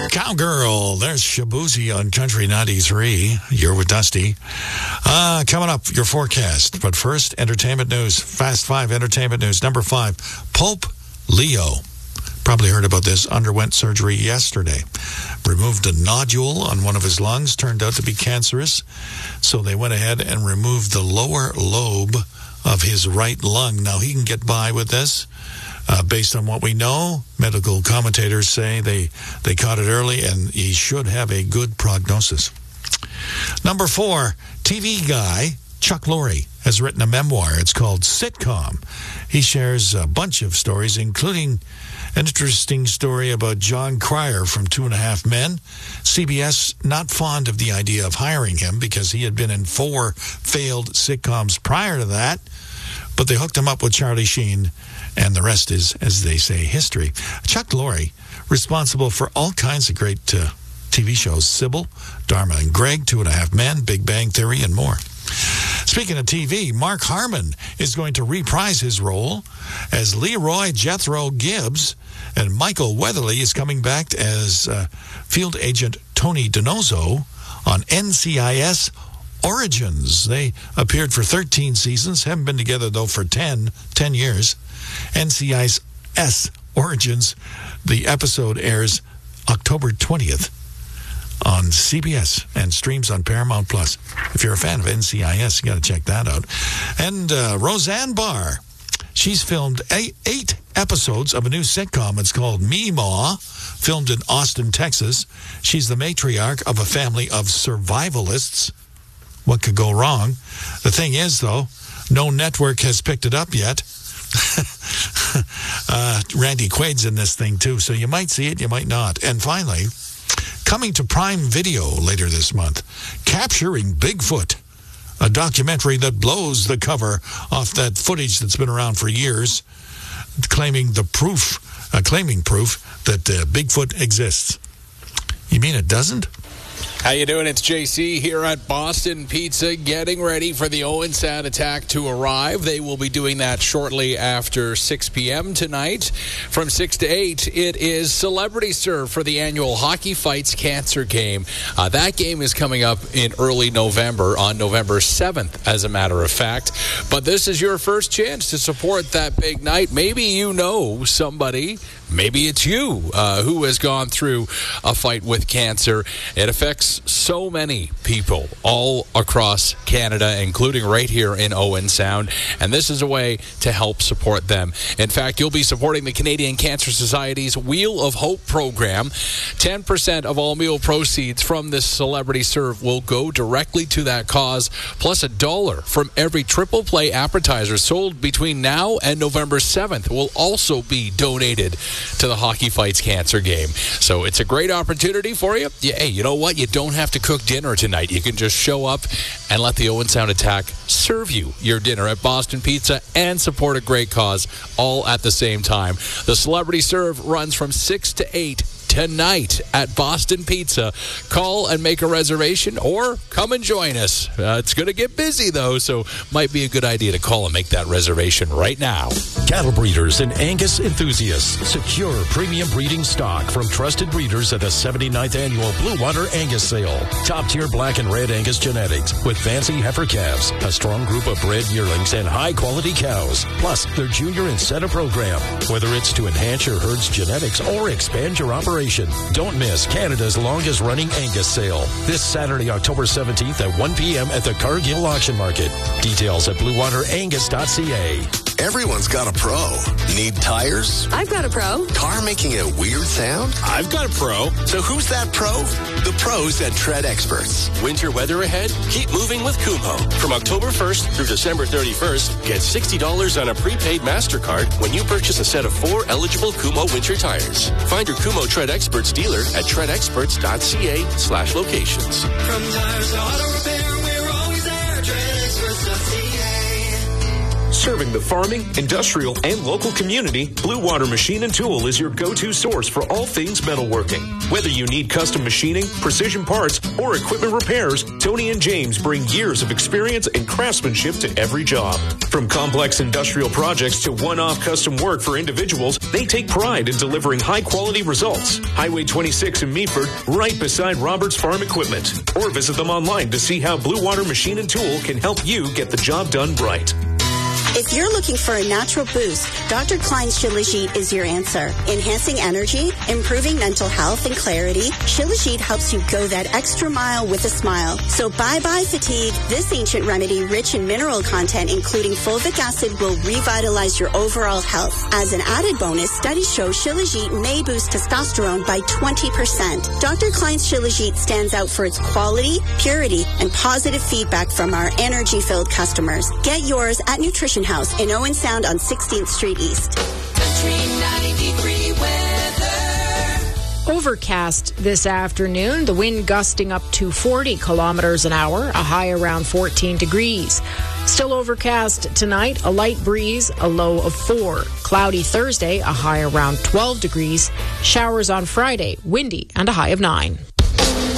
Cowgirl, there's Shabuzi on Country 93. You're with Dusty. Coming up, your forecast. But first, entertainment news. Fast 5 entertainment news. Number 5, Pope Leo. Probably heard about this. Underwent surgery yesterday. Removed a nodule on one of his lungs. Turned out to be cancerous. So they went ahead and removed the lower lobe of his right lung. Now, he can get by with this. Based on what we know, medical commentators say they caught it early and he should have a good prognosis. Number 4, TV guy Chuck Lorre has written a memoir. It's called Sitcom. He shares a bunch of stories, including an interesting story about John Cryer from 2.5 Men. CBS not fond of the idea of hiring him because he had been in 4 failed sitcoms prior to that, but they hooked him up with Charlie Sheen. And the rest is, as they say, history. Chuck Lorre, responsible for all kinds of great TV shows. Sybil, Dharma and Greg, 2.5 Men, Big Bang Theory, and more. Speaking of TV, Mark Harmon is going to reprise his role as Leroy Jethro Gibbs, and Michael Weatherly is coming back as field agent Tony DiNozzo on NCIS Origins. They appeared for 13 seasons, haven't been together, though, for 10 years. NCIS Origins, the episode airs October 20th on CBS and streams on Paramount Plus. If you're a fan of NCIS, you got to check that out. And Roseanne Barr, she's filmed 8 episodes of a new sitcom. It's called Meemaw, filmed in Austin, Texas. She's the matriarch of a family of survivalists. What could go wrong? The thing is, though, no network has picked it up yet. Randy Quaid's in this thing too, so you might see it, you might not. And finally, coming to Prime Video later this month, Capturing Bigfoot, a documentary that blows the cover off that footage that's been around for years, claiming proof that Bigfoot exists. You mean it doesn't? How you doing? It's JC here at Boston Pizza, getting ready for the Owen Sound Attack to arrive. They will be doing that shortly after 6 p.m. tonight. From 6 to 8, it is Celebrity Serve for the annual Hockey Fights Cancer game. That game is coming up in early November, on November 7th, as a matter of fact. But this is your first chance to support that big night. Maybe you know somebody, maybe it's you, who has gone through a fight with cancer. It affects so many people all across Canada, including right here in Owen Sound, and this is a way to help support them. In fact, you'll be supporting the Canadian Cancer Society's Wheel of Hope program. 10% of all meal proceeds from this Celebrity Serve will go directly to that cause, plus $1 from every Triple Play appetizer sold between now and November 7th will also be donated to the Hockey Fights Cancer game. So it's a great opportunity for you. Hey, you know what? You don't have to cook dinner tonight. You can just show up and let the Owen Sound Attack serve you your dinner at Boston Pizza and support a great cause all at the same time. The Celebrity Serve runs from 6 to 8 tonight at Boston Pizza. Call and make a reservation or come and join us. It's going to get busy, though, so might be a good idea to call and make that reservation right now. Cattle breeders and Angus enthusiasts, secure premium breeding stock from trusted breeders at the 79th Annual Blue Water Angus Sale. Top-tier black and red Angus genetics with fancy heifer calves, a strong group of bred yearlings, and high-quality cows, plus their junior incentive program. Whether it's to enhance your herd's genetics or expand your operation, don't miss Canada's longest-running Angus sale this Saturday, October 17th at 1 p.m. at the Cargill Auction Market. Details at bluewaterangus.ca. Everyone's got a pro. Need tires? I've got a pro. Car making a weird sound? I've got a pro. So who's that pro? The pros at Tread Experts. Winter weather ahead? Keep moving with Kumho. From October 1st through December 31st, get $60 on a prepaid MasterCard when you purchase a set of 4 eligible Kumho winter tires. Find your Kumho Tread Experts dealer at treadexperts.ca/locations. From tires to auto repair, we're always there. TreadExperts.ca. Serving the farming, industrial, and local community, Blue Water Machine and Tool is your go-to source for all things metalworking. Whether you need custom machining, precision parts, or equipment repairs, Tony and James bring years of experience and craftsmanship to every job. From complex industrial projects to one-off custom work for individuals, they take pride in delivering high-quality results. Highway 26 in Meaford, right beside Roberts Farm Equipment. Or visit them online to see how Blue Water Machine and Tool can help you get the job done right. If you're looking for a natural boost, Dr. Klein's Shilajit is your answer. Enhancing energy, improving mental health and clarity, Shilajit helps you go that extra mile with a smile. So bye-bye fatigue. This ancient remedy, rich in mineral content, including fulvic acid, will revitalize your overall health. As an added bonus, studies show Shilajit may boost testosterone by 20%. Dr. Klein's Shilajit stands out for its quality, purity, and positive feedback from our energy-filled customers. Get yours at Nutrition House in Owen Sound on 16th Street East. Country 93 weather. Overcast this afternoon, the wind gusting up to 40 kilometers an hour, a high around 14 degrees. Still overcast tonight, a light breeze, a low of 4. Cloudy Thursday, a high around 12 degrees. Showers on Friday, windy and a high of 9.